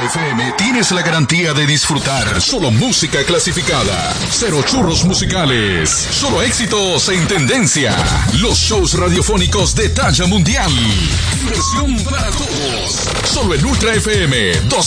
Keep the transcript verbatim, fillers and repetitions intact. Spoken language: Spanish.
F M tienes la garantía de disfrutar solo música clasificada, cero churros musicales, solo éxitos en tendencia, los shows radiofónicos de talla mundial, diversión para todos, solo en Ultra F M dos